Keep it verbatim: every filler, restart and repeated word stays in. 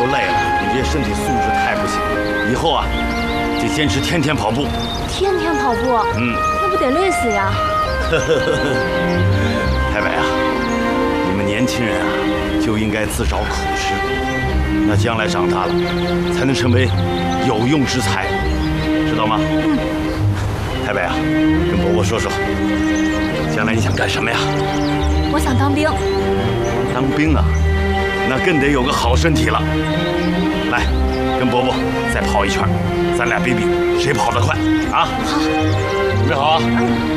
都累了，你这身体素质太不行了。以后啊，得坚持天天跑步。 天天跑步？嗯，那不得累死呀！ 台北啊，你们年轻人啊，就应该自找苦吃，那将来长大了，才能成为有用之才，知道吗？嗯。台北啊，跟伯伯说说，将来你想干什么呀？ 我想当兵。 当兵啊，那更得有个好身体了。来，跟伯伯再跑一圈，咱俩比比谁跑得快啊！ 好， 准备好啊！ 嗯。